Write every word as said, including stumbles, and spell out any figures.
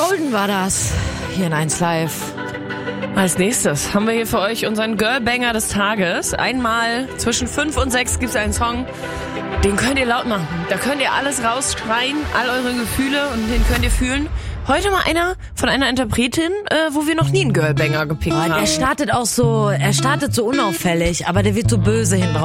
Golden war das. Hier in eins Live. Als nächstes haben wir hier für euch unseren Girlbanger des Tages. Einmal zwischen fünf und sechs gibt es einen Song, den könnt ihr laut machen. Da könnt ihr alles rausschreien, all eure Gefühle, und den könnt ihr fühlen. Heute mal einer von einer Interpretin, äh, wo wir noch nie einen Girlbanger gepickt Oh, haben. er startet auch so, er startet so unauffällig, aber der wird so böse hinten